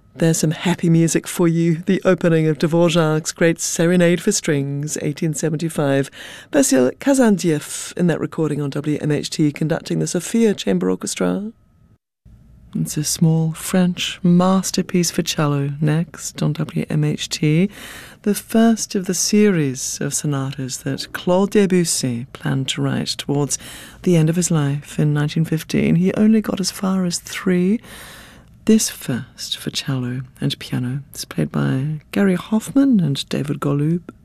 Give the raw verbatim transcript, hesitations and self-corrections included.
There's some happy music for you. The opening of Dvorak's great Serenade for Strings, eighteen seventy-five. Vasyl Kazantiev in that recording on W M H T, conducting the Sofia Chamber Orchestra. It's a small French masterpiece for cello next on W M H T, the first of the series of sonatas that Claude Debussy planned to write towards the end of his life in nineteen fifteen. He only got as far as three. This first for cello and piano is played by Gary Hoffman and David Golub.